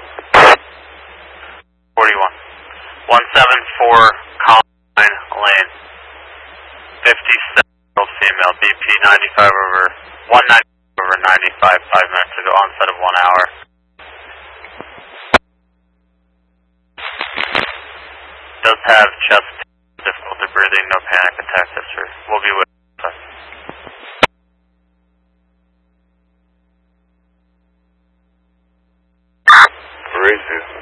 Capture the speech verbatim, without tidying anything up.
forty-one. one seven four Colline Lane. fifty-seven year old female, B P ninety-five over, one ninety over ninety-five, five minutes ago, onset of one hour. Does have chest pain, difficulty breathing, no panic attack history. We'll be with you. Racist.